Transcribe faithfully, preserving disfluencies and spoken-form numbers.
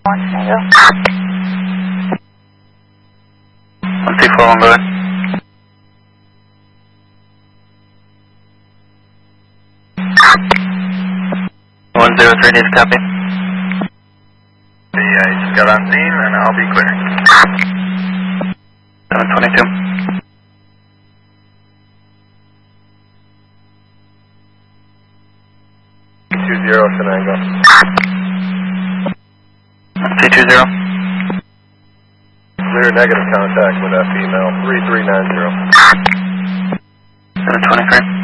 One Tango. One two four one, go ahead. One zero three, need to copy. Yeah, I just got on scene and I'll be clear. Seven twenty two. Two zero Shenango. Two two zero. Clear negative contact with that female. Three three nine zero. Seven twenty three.